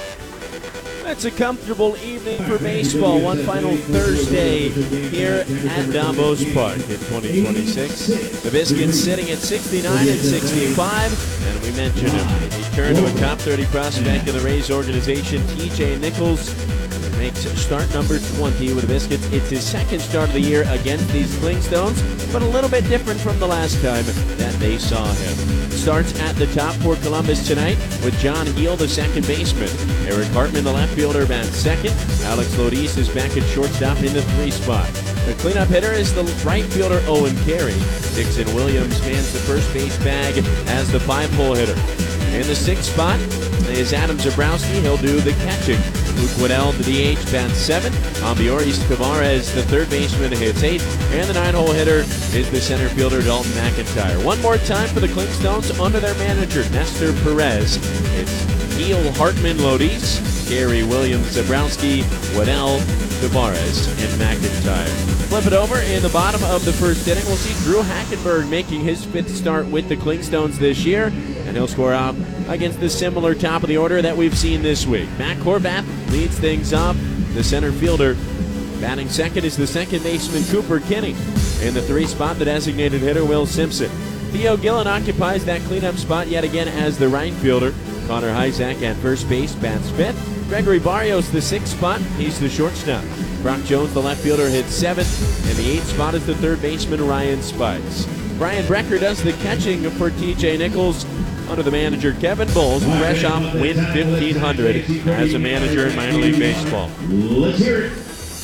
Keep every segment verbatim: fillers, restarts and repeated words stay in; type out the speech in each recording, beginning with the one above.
It's a comfortable evening for baseball. One final Thursday here at Davos Park in twenty twenty-six. The Biscuits sitting at sixty-nine and sixty-five. And we mentioned him. He turned to a top thirty prospect in the Rays organization, T J Nichols. Makes start number twenty with the Biscuits. It's his second start of the year against these Clingstones, but a little bit different from the last time that they saw him. Starts at the top for Columbus tonight with John Heel, the second baseman. Eric Hartman, the left fielder, bats second. Alex Lodis is back at shortstop in the three spot. The cleanup hitter is the right fielder, Owen Carey. Dixon Williams mans the first base bag as the five-hole hitter. In the sixth spot is Adam Zabrowski. He'll do the catching. Luke Waddell, the D H, bats seven. Ambiorris Tavares, the third baseman, hits eight. And the nine-hole hitter is the center fielder, Dalton McIntyre. One more time for the Clingstones under their manager, Nestor Perez. It's Heel, Hartman, Lodis, Gary Williams, Zabrowski, Waddell, Tavares, and McIntyre. Flip it over in the bottom of the first inning. We'll see Drew Hackenberg making his fifth start with the Clingstones this year, and he'll score out against the similar top of the order that we've seen this week. Matt Horvath leads things up, the center fielder. Batting second is the second baseman, Cooper Kinney. In the three spot, the designated hitter, Will Simpson. Theo Gillen occupies that cleanup spot yet again as the right fielder. Connor Hyzak at first base, bats fifth. Gregory Barrios, the sixth spot, he's the shortstop. Brock Jones, the left fielder, hits seventh. And the eighth spot is the third baseman, Ryan Spikes. Brian Brecker does the catching for T J Nichols under the manager, Kevin Bowles, fresh off win fifteen hundred as a manager in minor league baseball. Let's hear it.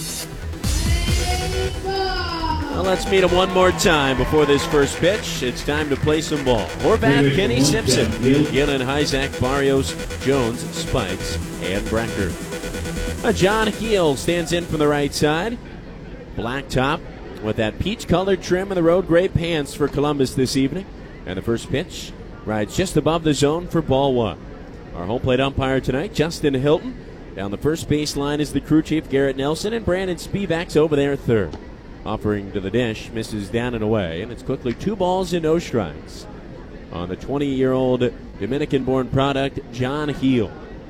Well, let's meet him one more time before this first pitch. It's time to play some ball. Horvath, Kenny Simpson, Gillen, Hyzak, Barrios, Jones, Spikes, and Brecker. Uh, John Heel stands in from the right side. Black top with that peach-colored trim and the road gray pants for Columbus this evening. And the first pitch rides just above the zone for ball one. Our home plate umpire tonight, Justin Hilton. Down the first base line is the crew chief, Garrett Nelson, and Brandon Spivak's over there third. Offering to the dish, misses down and away, and it's quickly two balls and no strikes on the twenty-year-old Dominican-born product, John Heel.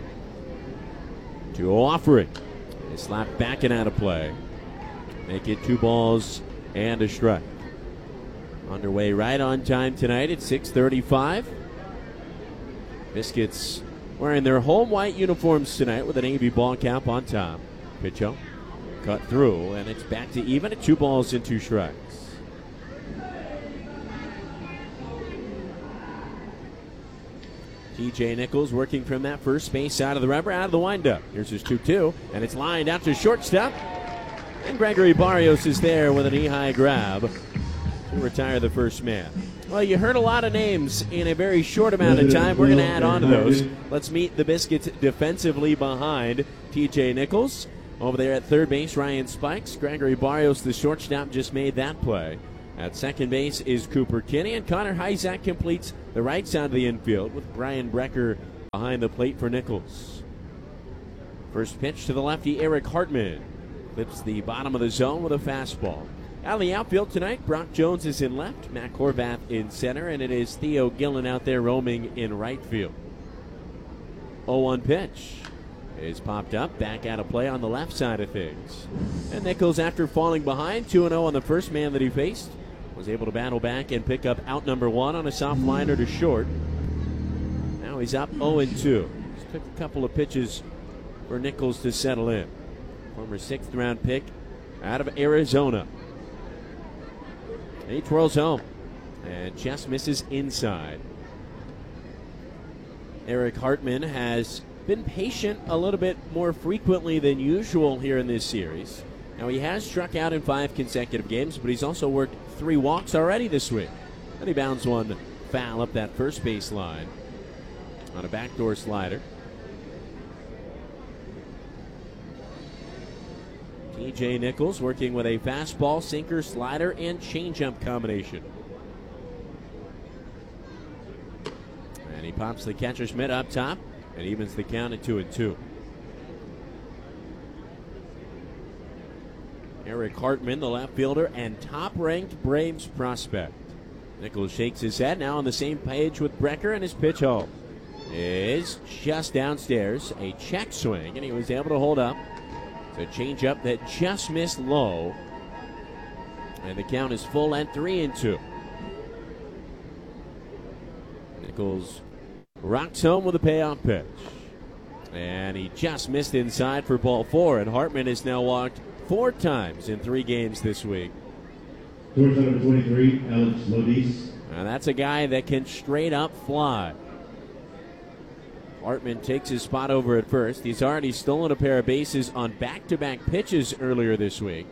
To offering. They slap back and out of play. Make it two balls and a strike. Underway right on time tonight at six thirty-five. Biscuits wearing their home white uniforms tonight with a navy ball cap on top. Pitch out. Cut through, and it's back to even at two balls and two strikes. T J Nichols working from that first base side of the rubber, out of the windup. Here's his two two, and it's lined out to shortstop. And Gregory Barrios is there with a knee-high grab to retire the first man. Well, you heard a lot of names in a very short amount of time. We're going to add on to those. Let's meet the Biscuits defensively behind T J Nichols. Over there at third base, Ryan Spikes. Gregory Barrios, the shortstop, just made that play. At second base is Cooper Kinney, and Connor Hyzak completes the right side of the infield with Brian Brecker behind the plate for Nichols. First pitch to the lefty, Eric Hartman. Clips the bottom of the zone with a fastball. Out of the outfield tonight, Brock Jones is in left, Matt Horvath in center, and it is Theo Gillen out there roaming in right field. oh one pitch is popped up, back out of play on the left side of things. And Nichols, after falling behind two and oh on the first man that he faced, was able to battle back and pick up out number one on a soft liner to short. Now he's up oh and two. Just took a couple of pitches for Nichols to settle in. Former sixth round pick out of Arizona. He twirls home and just misses inside. Eric Hartman has been patient a little bit more frequently than usual here in this series. Now, he has struck out in five consecutive games, but he's also worked three walks already this week. And he bounds one foul up that first base line on a backdoor slider. T J Nichols working with a fastball, sinker, slider, and changeup combination. And he pops the catcher's mitt up top and evens the count at two and two. Eric Hartman, the left fielder and top-ranked Braves prospect. Nichols shakes his head, now on the same page with Brecker, and his pitch home. is just downstairs. A check swing, and he was able to hold up. It's a changeup that just missed low. And the count is full and three and two. Nichols rocks home with a payoff pitch. And he just missed inside for ball four. And Hartman has now walked four times in three games this week. Towards number twenty-three, Alex Lodis. Now that's a guy that can straight up fly. Hartman takes his spot over at first. He's already stolen a pair of bases on back-to-back pitches earlier this week.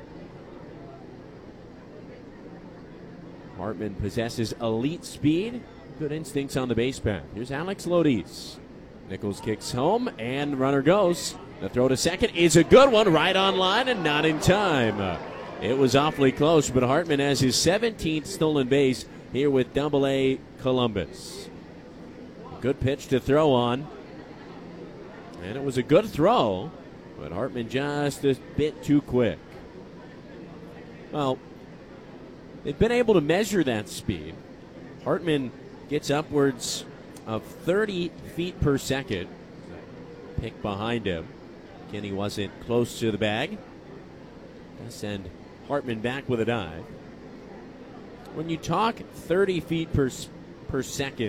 Hartman possesses elite speed, good instincts on the base path. Here's Alex Lodis. Nichols kicks home, and runner goes. The throw to second is a good one, right on line and not in time. It was awfully close, but Hartman has his seventeenth stolen base here with Double A Columbus. Good pitch to throw on, and it was a good throw, but Hartman just a bit too quick. Well, they've been able to measure that speed. Hartman gets upwards of thirty feet per second. Pick behind him. Kenny wasn't close to the bag. Does send Hartman back with a dive. When you talk thirty feet per, per second,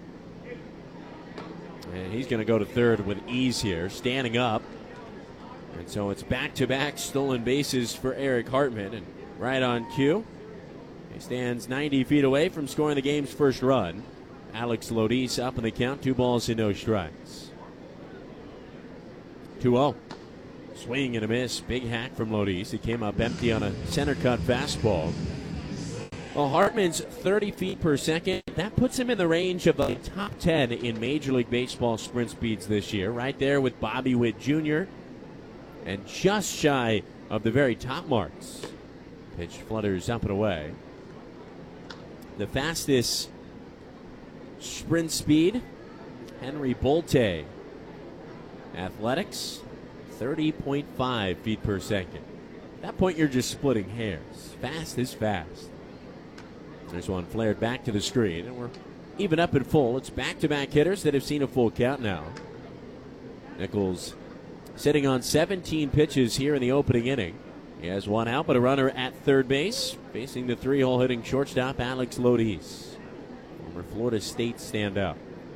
and he's going to go to third with ease here, standing up. And so it's back-to-back stolen bases for Eric Hartman. And right on cue, he stands ninety feet away from scoring the game's first run. Alex Lodis up in the count, two balls and no strikes. two oh. Swing and a miss. Big hack from Lodis. He came up empty on a center cut fastball. Well, Hartman's thirty feet per second, that puts him in the range of the top ten in Major League Baseball sprint speeds this year, right there with Bobby Witt Junior, and just shy of the very top marks. Pitch flutters up and away. The fastest sprint speed, Henry Bolte. Athletics, thirty point five feet per second. At that point, you're just splitting hairs. Fast is fast. There's one flared back to the screen, and we're even up in full. It's back-to-back hitters that have seen a full count now. Nichols sitting on seventeen pitches here in the opening inning. He has one out, but a runner at third base, facing the three-hole hitting shortstop, Alex Lodis, former Florida State standout.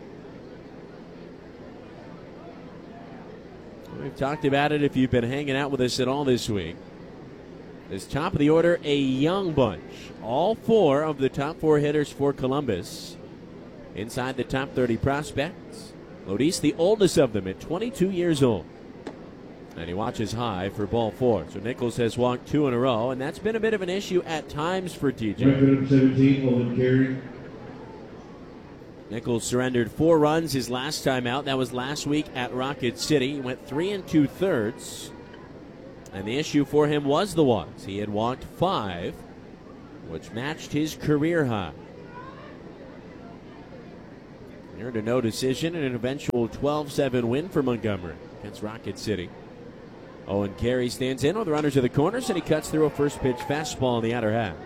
We've talked about it if you've been hanging out with us at all this week. This top of the order, a young bunch. All four of the top four hitters for Columbus inside the top thirty prospects. Lodis, the oldest of them at twenty-two years old. And he watches high for ball four. So Nichols has walked two in a row, and that's been a bit of an issue at times for T J. Record seventeen, Owen Carey. Nichols surrendered four runs his last time out. That was last week at Rocket City. He went three and two thirds. And the issue for him was the walks. He had walked five, which matched his career high. He earned a no decision and an eventual twelve seven win for Montgomery against Rocket City. Owen Carey stands in with the runners to the corners, and he cuts through a first pitch fastball in the outer half.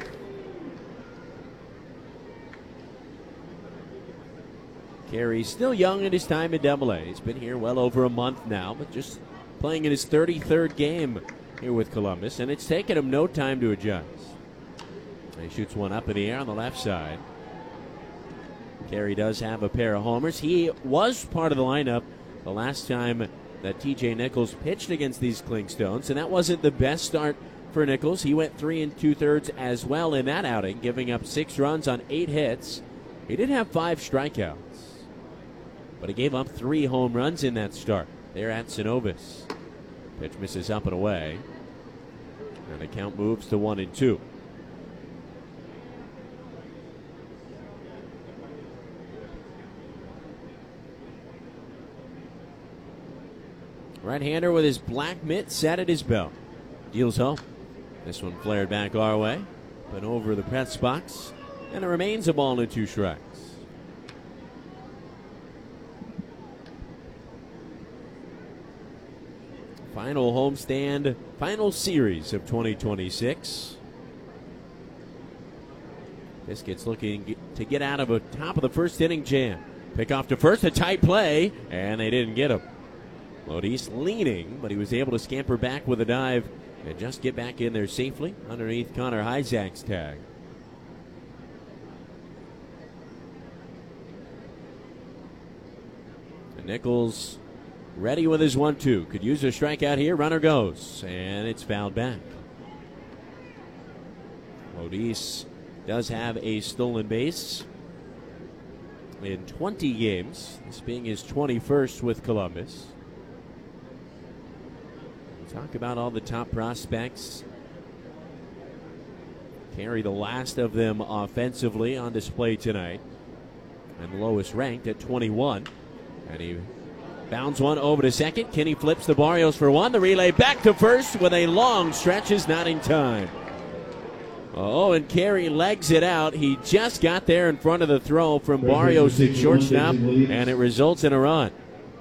Carey's still young in his time in Double A. He's been here well over a month now, but just playing in his thirty-third game here with Columbus, and it's taken him no time to adjust. He shoots one up in the air on the left side. Carey does have a pair of homers. He was part of the lineup the last time that T J Nichols pitched against these Clingstones, and that wasn't the best start for Nichols. He went three and two-thirds as well in that outing, giving up six runs on eight hits. He did have five strikeouts, but he gave up three home runs in that start there at Synovus. Pitch misses up and away, and the count moves to one and two. Right-hander with his black mitt set at his belt. Deals home. This one flared back our way, but over the press box, and it remains a ball and two strikes. Final homestand, final series of twenty twenty-six. Biscuits looking to get out of a top of the first inning jam. Pick off to first, a tight play, and they didn't get him. Lodis leaning, but he was able to scamper back with a dive and just get back in there safely underneath Connor Hyzak's tag. And Nichols ready with his one two. Could use a strikeout here. Runner goes, and it's fouled back. Lodis does have a stolen base in twenty games, this being his twenty-first with Columbus. Talk about all the top prospects. Carry the last of them offensively on display tonight. And the lowest ranked at twenty-one. And he bounds one over to second. Kinney flips the Barrios for one. The relay back to first with a long stretch is not in time. Oh, and Carey legs it out. He just got there in front of the throw from Barrios at shortstop, and it results in a run.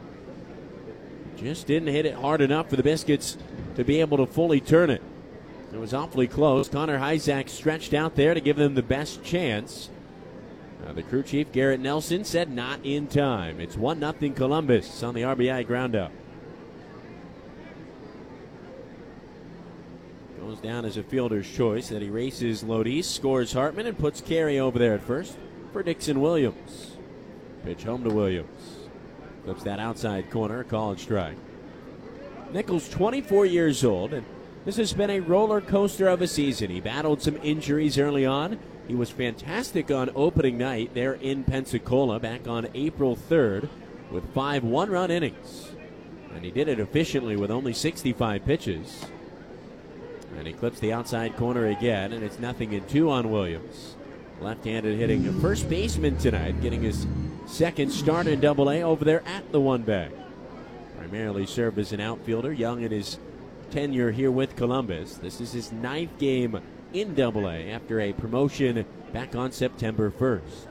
Just didn't hit it hard enough for the Biscuits to be able to fully turn it. It was awfully close. Connor Hyzak stretched out there to give them the best chance. Uh, the crew chief, Garrett Nelson, said not in time. It's one nothing Columbus on the R B I groundout. Goes down as a fielder's choice that he races Lodis, scores Hartman, and puts Carey over there at first for Dixon Williams. Pitch home to Williams. Flips that outside corner, called strike. Nichols, twenty-four years old, and this has been a roller coaster of a season. He battled some injuries early on. He was fantastic on opening night there in Pensacola back on April third with five one-run innings. And he did it efficiently with only sixty-five pitches. And he clips the outside corner again, and it's nothing in two on Williams. Left-handed hitting first baseman tonight, getting his second start in Double A over there at the one bag. Primarily served as an outfielder, young in his tenure here with Columbus. This is his ninth game in Double A after a promotion back on September first.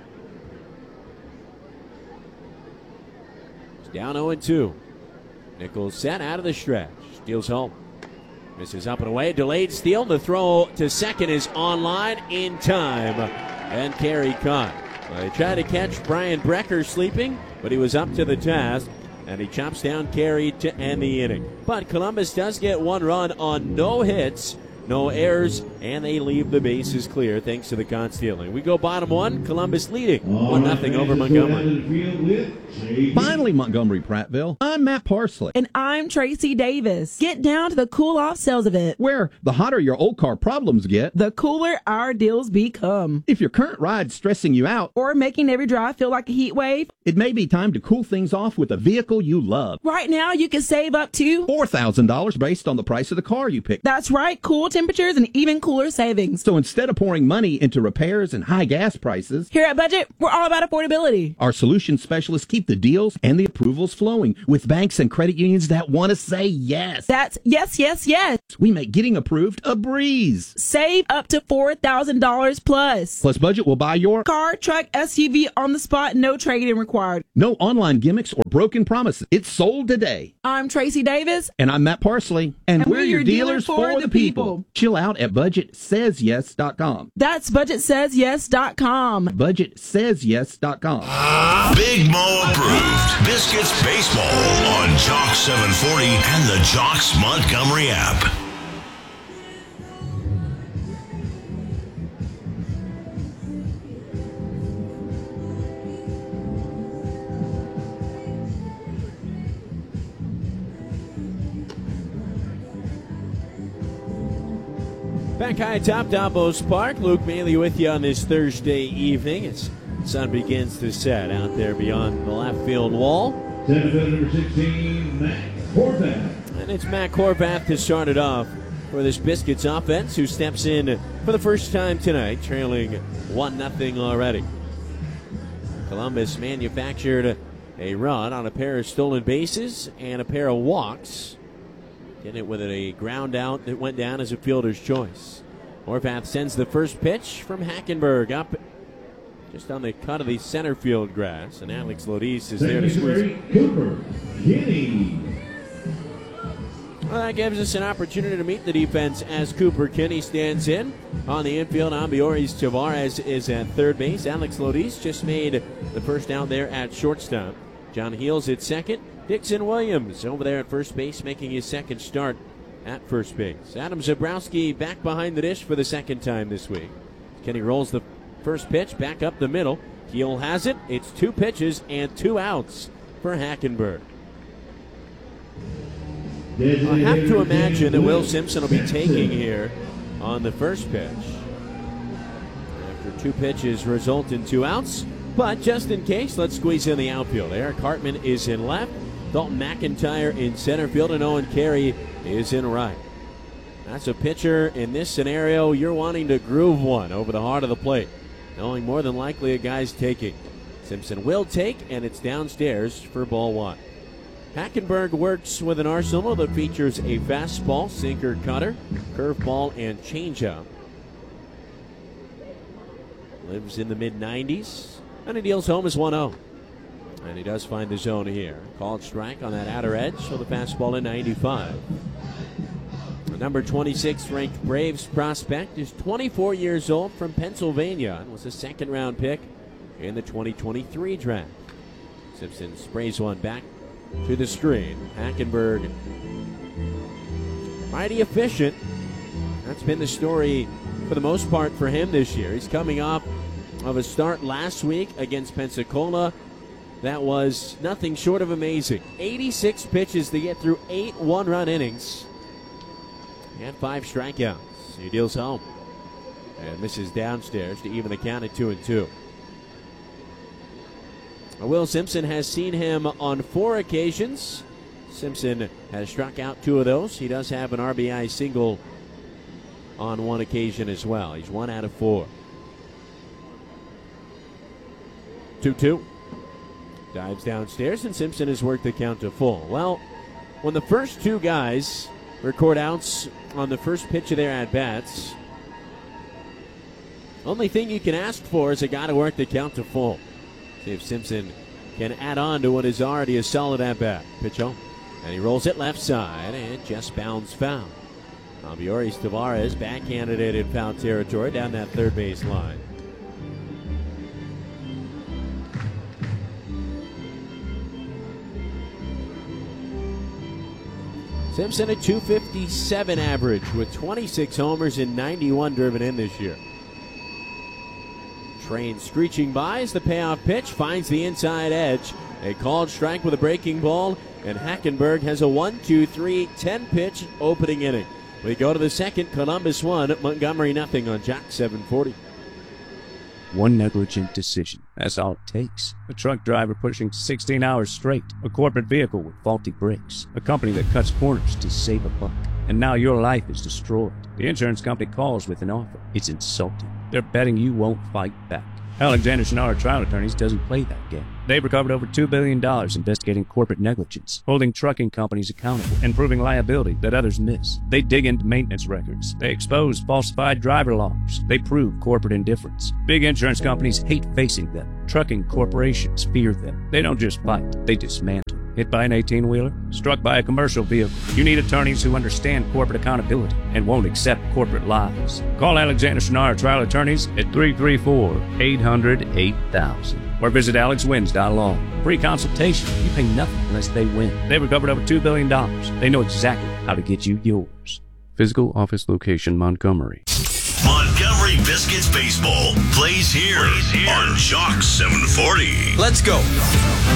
It's down oh and two. Nichols set out of the stretch, steals home. Misses up and away, delayed steal. The throw to second is on line in time, and Carey caught. Well, they tried to catch Brian Brecker sleeping, but he was up to the task, and he chops down Carey to end the inning. But Columbus does get one run on no hits, no errors, and they leave the bases clear thanks to the caught stealing. We go bottom one, Columbus leading one nothing over Montgomery. Finally, Montgomery Prattville. I'm Matt Parsley. And I'm Tracy Davis. Get down to the Cool Off sales event, where the hotter your old car problems get, the cooler our deals become. If your current ride's stressing you out, or making every drive feel like a heat wave, it may be time to cool things off with a vehicle you love. Right now, you can save up to four thousand dollars based on the price of the car you pick. That's right, cool temperatures and even cooler savings. So instead of pouring money into repairs and high gas prices, here at Budget, we're all about affordability. Our solution specialists keep the deals and the approvals flowing with banks and credit unions that want to say yes. That's yes, yes, yes. We make getting approved a breeze. Save up to four thousand dollars plus. Plus Budget will buy your car, truck, S U V on the spot, no trade-in required. No online gimmicks or broken promises. It's sold today. I'm Tracy Davis. And I'm Matt Parsley. And, and we're, we're your dealers, dealers for, for the people. people. Chill out at budget says yes dot com. That's budget says yes dot com. budget says yes dot com. Big Mo approved. Biscuits baseball on Jock seven forty and the Jocks Montgomery app. Back high atop Davos Park, Luke Maley with you on this Thursday evening. It's sun begins to set out there beyond the left field wall. Center number sixteen, Matt Horvath. And it's Matt Horvath to start it off for this Biscuits offense, who steps in for the first time tonight, trailing one nothing already. Columbus manufactured a run on a pair of stolen bases and a pair of walks. Did it with a ground out that went down as a fielder's choice. Horvath sends the first pitch from Hackenberg up just on the cut of the center field grass, and Alex Lodis is there to squeeze. Cooper, Kinney. Well, that gives us an opportunity to meet the defense as Cooper Kinney stands in. On the infield, Ambioris Tavares is at third base. Alex Lodis just made the first out there at shortstop. John Heels at second. Dixon Williams over there at first base, making his second start at first base. Adam Zabrowski back behind the dish for the second time this week. Kinney rolls the first pitch back up the middle. Heel has it. It's two pitches and two outs for Hackenberg. I have to imagine that Will Simpson will be taking here on the first pitch. After two pitches result in two outs. But just in case, let's squeeze in the outfield. Eric Hartman is in left. Dalton McIntyre in center field. And Owen Carey is in right. That's a pitcher in this scenario. You're wanting to groove one over the heart of the plate, knowing more than likely a guy's taking. Simpson will take, and it's downstairs for ball one. Hackenberg works with an arsenal that features a fastball, sinker, cutter, curveball, and changeup. Lives in the mid nineties, and he deals home as one oh. And he does find the zone here. Called strike on that outer edge, so the fastball in ninety-five. The number twenty-six ranked Braves prospect is twenty-four years old from Pennsylvania and was a second round pick in the twenty twenty-three draft. Simpson sprays one back to the screen. Hackenberg, mighty efficient. That's been the story for the most part for him this year. He's coming off of a start last week against Pensacola that was nothing short of amazing. eighty-six pitches to get through eight one-run innings. He had five strikeouts. He deals home and misses downstairs to even the count at two and two. Will Simpson has seen him on four occasions. Simpson has struck out two of those. He does have an R B I single on one occasion as well. He's one out of four. two two. Dives downstairs, and Simpson has worked the count to full. Well, when the first two guys record outs on the first pitch of their at-bats, only thing you can ask for is a guy to work the count to full. See if Simpson can add on to what is already a solid at-bat. Pitch home, and he rolls it left side, and it just bounds foul. Ambioris Tavares backhanded it in foul territory down that third base line. Simpson at two fifty-seven average with twenty-six homers and ninety-one driven in this year. Train screeching by as the payoff pitch finds the inside edge. A called strike with a breaking ball, and Hackenberg has a one two three ten pitch opening inning. We go to the second. Columbus one, Montgomery nothing on Jock seven forty. One negligent decision. That's all it takes. A truck driver pushing sixteen hours straight. A corporate vehicle with faulty brakes. A company that cuts corners to save a buck. And now your life is destroyed. The insurance company calls with an offer. It's insulting. They're betting you won't fight back. Alexander Shinara Trial Attorneys doesn't play that game. They've recovered over two billion dollars investigating corporate negligence, holding trucking companies accountable, and proving liability that others miss. They dig into maintenance records. They expose falsified driver logs. They prove corporate indifference. Big insurance companies hate facing them. Trucking corporations fear them. They don't just fight, they dismantle. Hit by an eighteen-wheeler? Struck by a commercial vehicle? You need attorneys who understand corporate accountability and won't accept corporate lies. Call Alexander Shinara Trial Attorneys at three three four, eight hundred, eight thousand or visit alex wins dot law. Free consultation. You pay nothing unless they win. They've recovered over two billion dollars. They know exactly how to get you yours. Physical office location, Montgomery. Montgomery Biscuits Baseball plays here, plays here. on Jock seven forty. Let's go.